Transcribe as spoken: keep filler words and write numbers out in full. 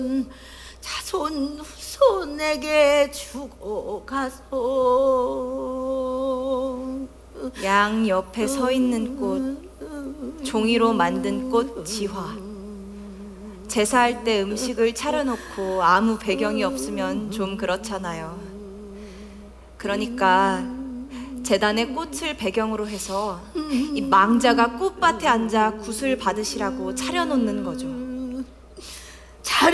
자손 후손에게 주고 가소. 양 옆에 서 있는 꽃, 종이로 만든 꽃 지화. 제사할 때 음식을 차려놓고 아무 배경이 없으면 좀 그렇잖아요. 그러니까 제단에 꽃을 배경으로 해서 이 망자가 꽃밭에 앉아 굿을 받으시라고 차려놓는 거죠.